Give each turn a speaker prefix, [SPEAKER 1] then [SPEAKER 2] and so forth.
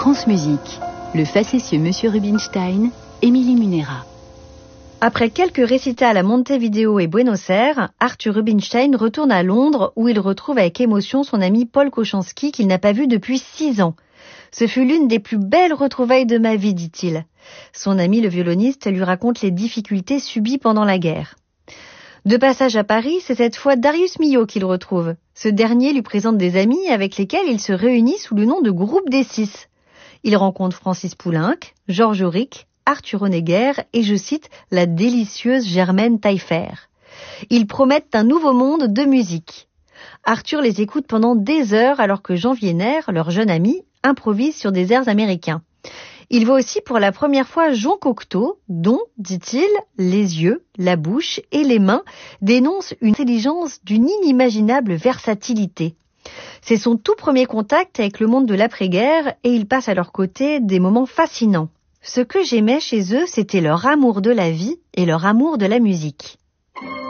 [SPEAKER 1] France Musique, le facétieux Monsieur Rubinstein, Émilie Munera.
[SPEAKER 2] Après quelques récitals à Montevideo et Buenos Aires, Arthur Rubinstein retourne à Londres où il retrouve avec émotion son ami Paul Koscianski qu'il n'a pas vu depuis 6 ans. Ce fut l'une des plus belles retrouvailles de ma vie, dit-il. Son ami, le violoniste, lui raconte les difficultés subies pendant la guerre. De passage à Paris, c'est cette fois Darius Milhaud qu'il retrouve. Ce dernier lui présente des amis avec lesquels il se réunit sous le nom de Groupe des 6. Il rencontre Francis Poulenc, Georges Auric, Arthur Honegger et, je cite, la délicieuse Germaine Taillefer. Ils promettent un nouveau monde de musique. Arthur les écoute pendant des heures alors que Jean Wiener, leur jeune ami, improvise sur des airs américains. Il voit aussi pour la première fois Jean Cocteau, dont, dit-il, les yeux, la bouche et les mains dénoncent une intelligence d'une inimaginable versatilité. C'est son tout premier contact avec le monde de l'après-guerre et il passe à leur côté des moments fascinants. Ce que j'aimais chez eux, c'était leur amour de la vie et leur amour de la musique.